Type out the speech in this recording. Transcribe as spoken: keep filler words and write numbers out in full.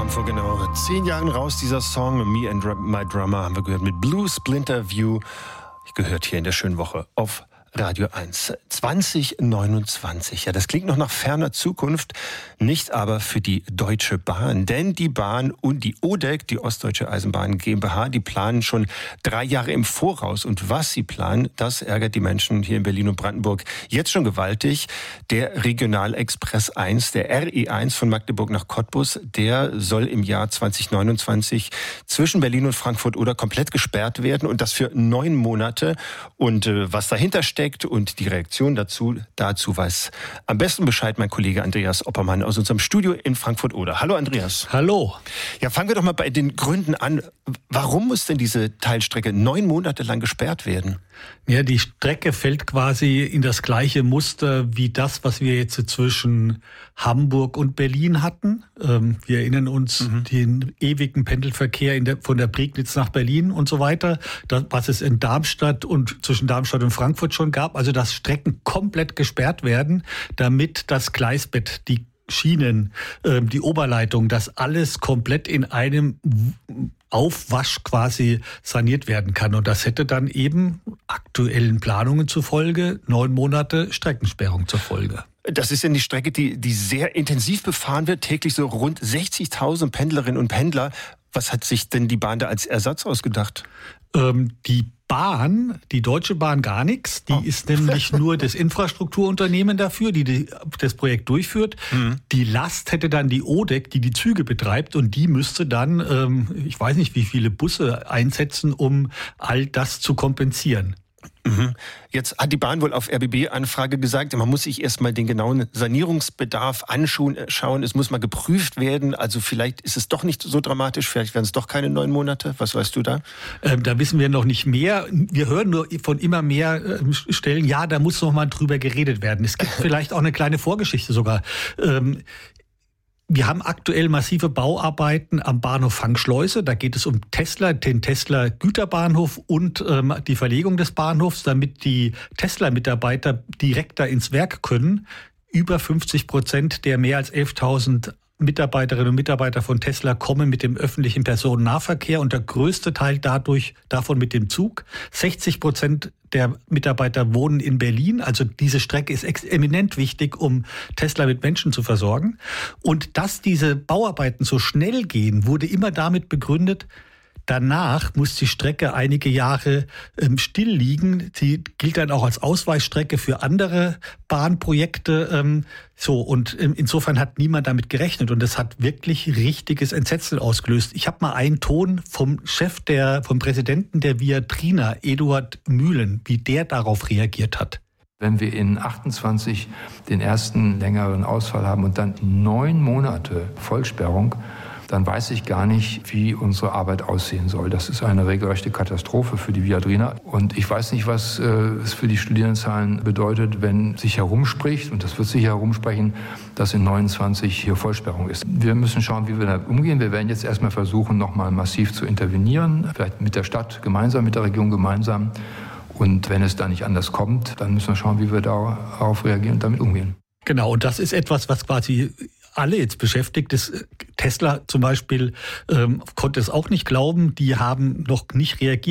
Kam vor genau zehn Jahren raus, dieser Song. Me and My Drummer haben wir gehört mit Blue Splinter View. Gehört hier in der schönen Woche auf Radio eins. zwanzig neunundzwanzig, ja, das klingt noch nach ferner Zukunft, nicht aber für die Deutsche Bahn. Denn die Bahn und die O D E C, die Ostdeutsche Eisenbahn GmbH, die planen schon drei Jahre im Voraus. Und was sie planen, das ärgert die Menschen hier in Berlin und Brandenburg jetzt schon gewaltig. Der Regionalexpress eins, der R E eins von Magdeburg nach Cottbus, der soll im Jahr zwanzig neunundzwanzig zwischen Berlin und Frankfurt oder komplett gesperrt werden. Und das für neun Monate. Und äh, was dahinter steht, und die Reaktion dazu, dazu weiß am besten Bescheid mein Kollege Andreas Oppermann aus unserem Studio in Frankfurt-Oder. Hallo Andreas. Hallo. Ja, fangen wir doch mal bei den Gründen an. Warum muss denn diese Teilstrecke neun Monate lang gesperrt werden? Ja, die Strecke fällt quasi in das gleiche Muster wie das, was wir jetzt zwischen Hamburg und Berlin hatten. Ähm, wir erinnern uns mhm. den ewigen Pendelverkehr in der, von der Prignitz nach Berlin und so weiter, das, was es in Darmstadt und zwischen Darmstadt und Frankfurt schon gab. Also dass Strecken komplett gesperrt werden, damit das Gleisbett, die Schienen, äh, die Oberleitung, das alles komplett in einem Aufwasch quasi saniert werden kann. Und das hätte dann eben aktuellen Planungen zufolge neun Monate Streckensperrung zur Folge. Das ist ja die Strecke, die, die sehr intensiv befahren wird, täglich so rund sechzigtausend Pendlerinnen und Pendler. Was hat sich denn die Bahn da als Ersatz ausgedacht? Ähm, die Bahn, die Deutsche Bahn gar nichts. Die oh. ist nämlich nur das Infrastrukturunternehmen dafür, die, die das Projekt durchführt. Mhm. Die Last hätte dann die O D E C, die die Züge betreibt, und die müsste dann, ähm, ich weiß nicht, wie viele Busse einsetzen, um all das zu kompensieren. Mhm. Jetzt hat die Bahn wohl auf R B B-Anfrage gesagt, man muss sich erstmal den genauen Sanierungsbedarf anschauen. Es muss mal geprüft werden. Also vielleicht ist es doch nicht so dramatisch. Vielleicht werden es doch keine neun Monate. Was weißt du da? Ähm, da wissen wir noch nicht mehr. Wir hören nur von immer mehr äh, Stellen, ja, da muss noch mal drüber geredet werden. Es gibt vielleicht auch eine kleine Vorgeschichte sogar. Ähm, Wir haben aktuell massive Bauarbeiten am Bahnhof Fangschleuse. Da geht es um Tesla, den Tesla Güterbahnhof und ähm, die Verlegung des Bahnhofs, damit die Tesla-Mitarbeiter direkt da ins Werk können. Über fünfzig Prozent der mehr als elftausend Mitarbeiterinnen und Mitarbeiter von Tesla kommen mit dem öffentlichen Personennahverkehr und der größte Teil dadurch davon mit dem Zug. sechzig Prozent der Mitarbeiter wohnen in Berlin. Also diese Strecke ist eminent wichtig, um Tesla mit Menschen zu versorgen. Und dass diese Bauarbeiten so schnell gehen, wurde immer damit begründet, danach muss die Strecke einige Jahre ähm, still liegen. Sie gilt dann auch als Ausweichstrecke für andere Bahnprojekte. Ähm, so und ähm, insofern hat niemand damit gerechnet und das hat wirklich richtiges Entsetzen ausgelöst. Ich habe mal einen Ton vom Chef der, vom Präsidenten der Viadrina, Eduard Mühlen, wie der darauf reagiert hat. Wenn wir in achtundzwanzig den ersten längeren Ausfall haben und dann neun Monate Vollsperrung, dann weiß ich gar nicht, wie unsere Arbeit aussehen soll. Das ist eine regelrechte Katastrophe für die Viadrina. Und ich weiß nicht, was äh, es für die Studierendenzahlen bedeutet, wenn sich herumspricht, und das wird sich herumsprechen, dass in neunundzwanzig hier Vollsperrung ist. Wir müssen schauen, wie wir damit umgehen. Wir werden jetzt erstmal versuchen, nochmal massiv zu intervenieren, vielleicht mit der Stadt gemeinsam, mit der Regierung gemeinsam. Und wenn es da nicht anders kommt, dann müssen wir schauen, wie wir darauf reagieren und damit umgehen. Genau, und das ist etwas, was quasi alle jetzt beschäftigt ist. Tesla zum Beispiel ähm, konnte es auch nicht glauben. Die haben noch nicht reagiert.